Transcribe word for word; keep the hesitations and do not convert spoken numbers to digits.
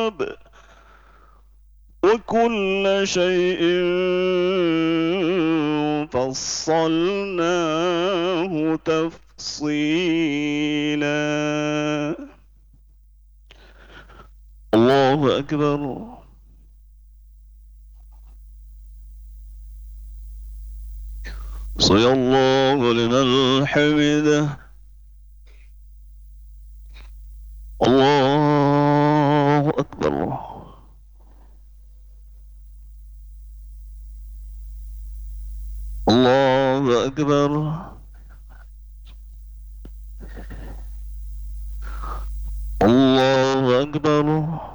وكل شيء فصلناه تفصيلا. الله أكبر. صلى الله لمن حمده. الله أكبر. الله أكبر. الله أكبر.